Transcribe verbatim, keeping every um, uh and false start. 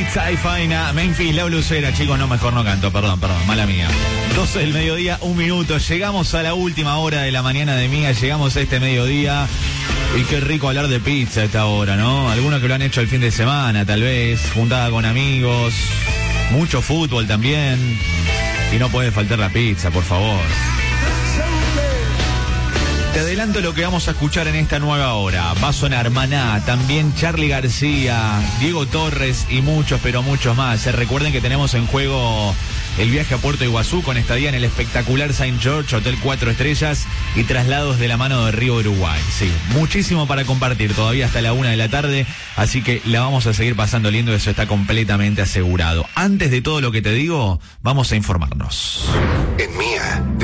Pizza y Faina, Memphis, La Blusera. Chicos, no, mejor no canto, perdón, perdón, mala mía. doce del mediodía, un minuto. Llegamos a la última hora de la mañana de Mía, llegamos a este mediodía. Y qué rico hablar de pizza a esta hora, ¿no? Algunos que lo han hecho el fin de semana, tal vez, juntada con amigos, mucho fútbol también. Y no puede faltar la pizza, por favor. Te adelanto lo que vamos a escuchar en esta nueva hora. Va a sonar Maná, también Charly García, Diego Torres y muchos, pero muchos más. Se recuerden que tenemos en juego el viaje a Puerto Iguazú con estadía en el espectacular Saint George, Hotel cuatro estrellas y traslados de la mano de Río Uruguay. Sí, muchísimo para compartir todavía hasta la una de la tarde, así que la vamos a seguir pasando lindo, eso está completamente asegurado. Antes de todo lo que te digo, vamos a informarnos. En Mía.